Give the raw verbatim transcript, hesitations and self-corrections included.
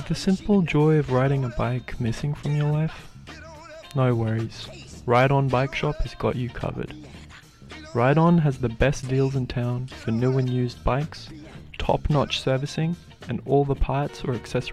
Is the simple joy of riding a bike missing from your life? No worries. Ride On Bike Shop has got you covered. Ride On has the best deals in town for new and used bikes, top-notch servicing, and all the parts or accessories